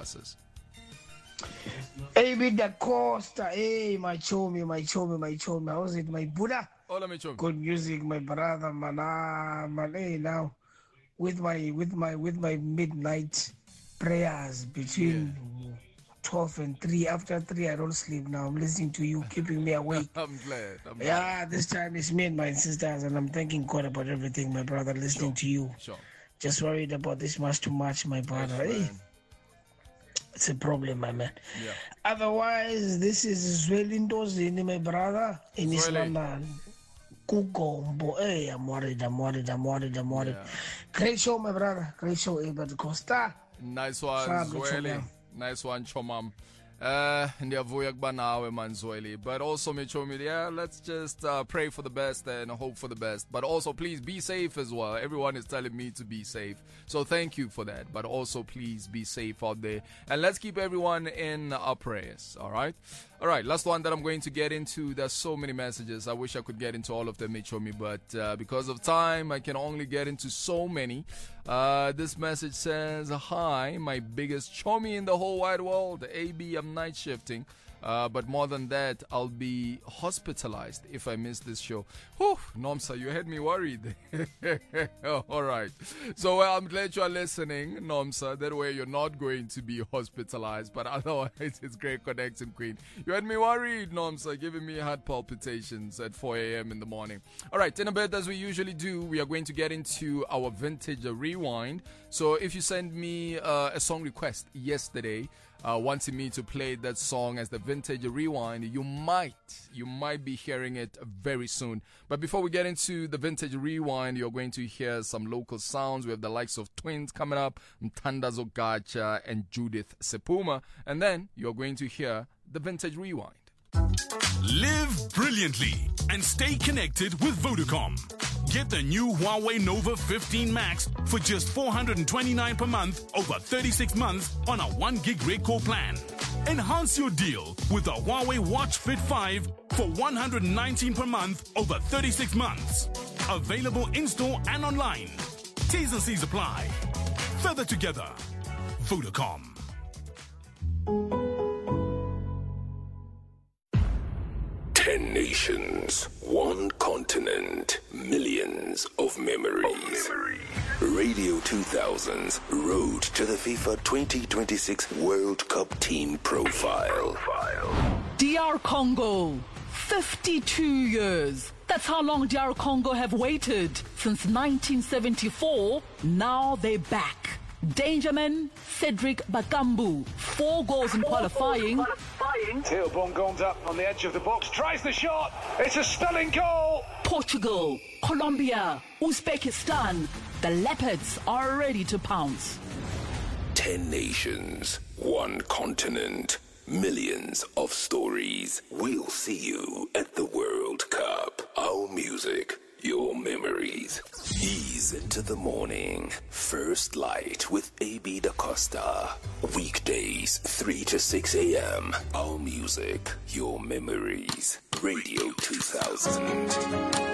passes. Hey, with the Costa. Hey, my chomi. How's it, my Buddha? Hola, mi chomi. Good music, my brother, man. Man, hey, now with my midnight prayers between 12 and 3. After 3, I don't sleep now. I'm listening to you, keeping me awake. I'm glad. Yeah, this time it's me and my sisters, and I'm thanking God about everything, my brother, listening to you. Sure. Just worried about this much too much, my brother. Yes, hey, it's a problem, my man. Yeah. Otherwise, this is Zwelindozini, my brother, in East Zweli. London. Kugombo. Hey, I'm worried. Yeah. Great show, my brother. Great show, Abel Costa. Nice one, Shout out to Zweli. Chomam. Nice one, Chomam. Ndiyavuya kuba nawe man Zweli. But also Michomi, let's just pray for the best and hope for the best. But also please be safe as well. Everyone is telling me to be safe. So thank you for that. But also please be safe out there. And let's keep everyone in our prayers. Alright, last one that I'm going to get into. There's so many messages. I wish I could get into all of them, Michomi, but because of time, I can only get into so many. This message says, hi, my biggest chomi in the whole wide world. AB, I'm night shifting. But more than that, I'll be hospitalized if I miss this show. Whew, Nomsa, you had me worried. All right. So I'm glad you are listening, Nomsa. That way you're not going to be hospitalized. But otherwise, it's great connection, Queen. You had me worried, Nomsa, giving me heart palpitations at 4 a.m. in the morning. All right, in a bit, as we usually do, we are going to get into our vintage rewind. So if you send me a song request yesterday, wanting me to play that song as the vintage rewind, you might be hearing it very soon. But before we get into the vintage rewind, you're going to hear some local sounds. We have the likes of Twins coming up, Mthandazo Gacha and Judith Sepuma, and then you're going to hear the vintage rewind. Live brilliantly and stay connected with Vodacom. Get the new Huawei Nova 15 Max for just $429 per month over 36 months on a 1 gig rate core plan. Enhance your deal with the Huawei Watch Fit 5 for $119 per month over 36 months. Available in-store and online. T's and C's apply. Further together. Vodacom. 10 nations, 1 continent, millions of memories. Radio 2000's Road to the FIFA 2026 World Cup Team Profile. DR Congo, 52 years. That's how long DR Congo have waited. Since 1974, now they're back. Dangerman Cedric Bakambu, 4 goals in qualifying. Theo Bongon's up on the edge of the box, tries the shot. It's a stunning goal. Portugal, Colombia, Uzbekistan. The Leopards are ready to pounce. 10 nations, 1 continent, millions of stories. We'll see you at the World Cup. Our music, your memories. Ease into the morning. First Light with AB Da Costa. Weekdays, 3 to 6 a.m. Our music, your memories. Radio 2000.